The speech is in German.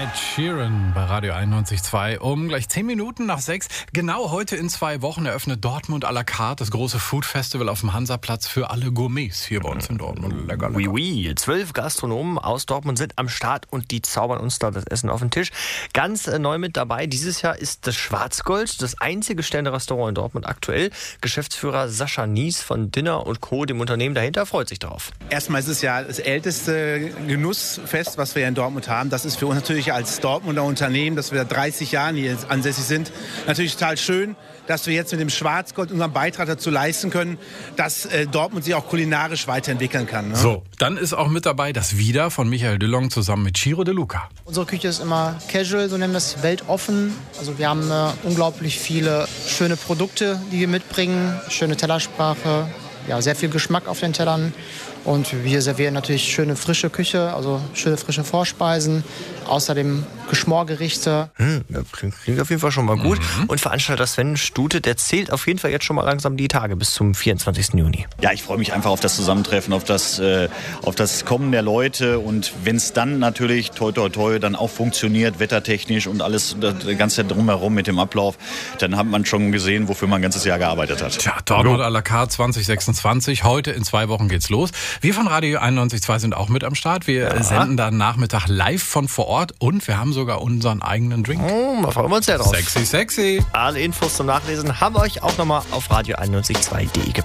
Ed Sheeran bei Radio 91.2 um gleich 10 Minuten nach 6. Genau heute in 2 Wochen eröffnet Dortmund à la carte, das große Food-Festival auf dem Hansaplatz für alle Gourmets hier bei uns in Dortmund. Lecker, lecker. Oui, 12 Gastronomen aus Dortmund sind am Start und die zaubern uns da das Essen auf den Tisch. Ganz neu mit dabei dieses Jahr ist das Schwarzgold, das einzige Sterne-Restaurant in Dortmund aktuell. Geschäftsführer Sascha Nies von Dinner & Co., dem Unternehmen dahinter, freut sich drauf. Erstmal ist es ja das älteste Genussfest, was wir hier in Dortmund haben. Das ist für uns natürlich als Dortmunder Unternehmen, dass wir seit 30 Jahren hier ansässig sind, natürlich total schön, dass wir jetzt mit dem Schwarzgold unseren Beitrag dazu leisten können, dass Dortmund sich auch kulinarisch weiterentwickeln kann. Ne? So, dann ist auch mit dabei das Wieder von Michael Düllong zusammen mit Ciro De Luca. Unsere Küche ist immer casual, so nennen wir es, weltoffen. Also wir haben unglaublich viele schöne Produkte, die wir mitbringen, schöne Tellersprache, ja, sehr viel Geschmack auf den Tellern. Und wir servieren natürlich schöne frische Küche, also schöne frische Vorspeisen, außerdem Geschmorgerichte. Klingt auf jeden Fall schon mal gut. Und Veranstalter Sven Stute, der zählt auf jeden Fall jetzt schon mal langsam die Tage bis zum 24. Juni. Ja, ich freue mich einfach auf das Zusammentreffen, auf das Kommen der Leute. Und wenn es dann natürlich toi toi toi dann auch funktioniert, wettertechnisch und alles, das Ganze drumherum mit dem Ablauf, dann hat man schon gesehen, wofür man ein ganzes Jahr gearbeitet hat. Tja, Dortmund à la carte 2026. Heute in 2 Wochen geht's los. Wir von Radio 91.2 sind auch mit am Start. Wir senden da Nachmittag live von vor Ort und wir haben sogar unseren eigenen Drink. Da freuen wir uns sehr drauf. Sexy, sexy. Alle Infos zum Nachlesen haben wir euch auch nochmal auf radio91.2.de gepackt.